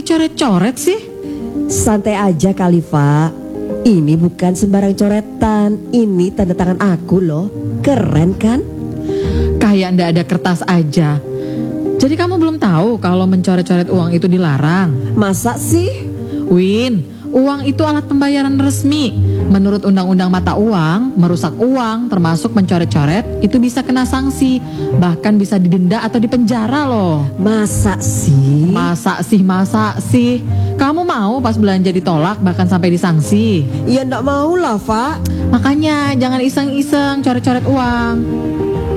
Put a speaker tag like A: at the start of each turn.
A: coret-coret sih?
B: Santai aja kali, Fa. Ini bukan sembarang coretan. Ini tanda tangan aku loh. Keren kan?
A: Kayak ndak ada kertas aja. Jadi kamu belum tahu kalau mencoret-coret uang itu dilarang?
B: Masa sih?
A: Win, uang itu alat pembayaran resmi. Menurut Undang-Undang Mata Uang, merusak uang termasuk mencoret-coret itu bisa kena sanksi. Bahkan bisa didenda atau dipenjara loh.
B: Masa sih?
A: Masa sih? Kamu mau pas belanja ditolak bahkan sampai disanksi?
B: Ya ndak mau lah, Fa.
A: Makanya jangan iseng-iseng coret-coret uang.